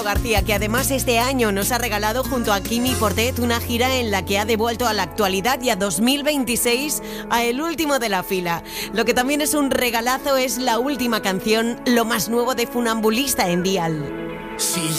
García, que además este año nos ha regalado junto a Kimi Portet una gira en la que ha devuelto a la actualidad y a 2026 a el último de la fila. Lo que también es un regalazo es la última canción, lo más nuevo de Funambulista en Dial. Si